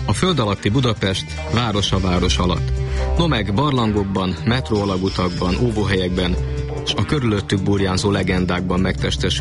A föld alatti Budapest város a város alatt. Nomek barlangokban, metróalagutakban, óvóhelyekben és a körülöttük burjánzó legendákban megtestesül